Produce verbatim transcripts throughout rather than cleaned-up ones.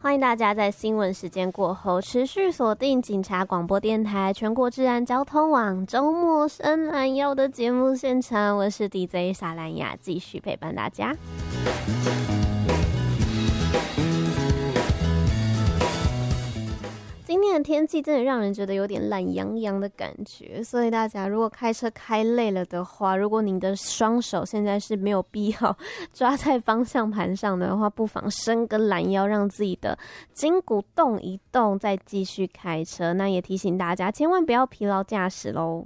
欢迎大家在新闻时间过后持续锁定警察广播电台全国治安交通网周末深蓝腰的节目现场，我是 D J 莎兰雅，继续陪伴大家。今天的天气真的让人觉得有点懒洋洋的感觉，所以大家如果开车开累了的话，如果您的双手现在是没有必要抓在方向盘上的话，不妨伸个懒腰，让自己的筋骨动一动，再继续开车。那也提醒大家千万不要疲劳驾驶咯。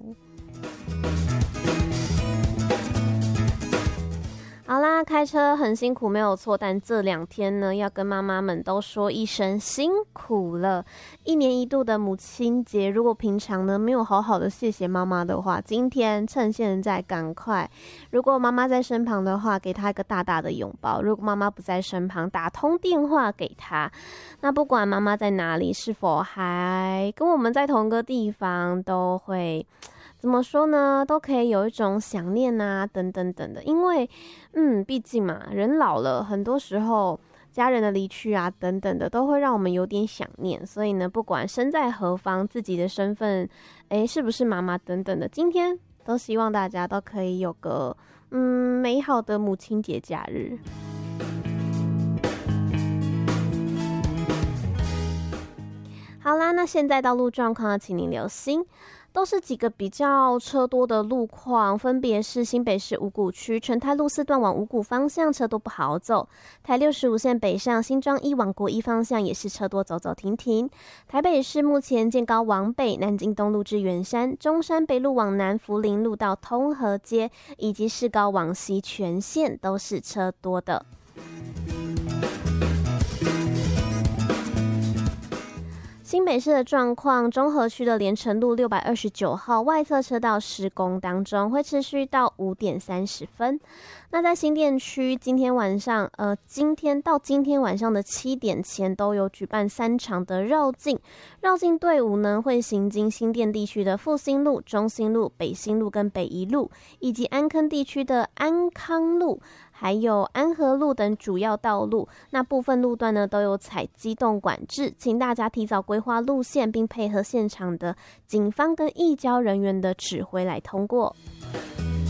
好啦，开车很辛苦没有错，但这两天呢，要跟妈妈们都说一声辛苦了。一年一度的母亲节，如果平常呢没有好好的谢谢妈妈的话，今天趁现在赶快。如果妈妈在身旁的话，给她一个大大的拥抱；如果妈妈不在身旁，打通电话给她。那不管妈妈在哪里，是否还跟我们在同一个地方，都会怎么说呢？都可以有一种想念啊，等等等的。因为，嗯，毕竟嘛，人老了，很多时候家人的离去啊，等等的，都会让我们有点想念。所以呢，不管身在何方，自己的身份，诶，是不是妈妈等等的，今天都希望大家都可以有个嗯美好的母亲节假日。好啦，那现在道路状况，请您留心。都是几个比较车多的路况，分别是新北市五股区成泰路四段往五股方向车多不好走，台六十五线北上新庄一往国一方向也是车多走走停停。台北市目前建高往北、南京东路至圆山、中山北路往南福林路到通河街，以及市高往西全线都是车多的。新北市的状况，中和区的连城路六百二十九号外侧车道施工当中，会持续到五点三十分。那在新店区，今天晚上，呃，今天到今天晚上的七点前，都有举办三场的绕境。绕境队伍呢，会行经新店地区的复兴路、中兴路、北兴路跟北宜路，以及安坑地区的安康路，还有安和路等主要道路。那部分路段呢，都有采机动管制，请大家提早规划路线，并配合现场的警方跟义交人员的指挥来通过。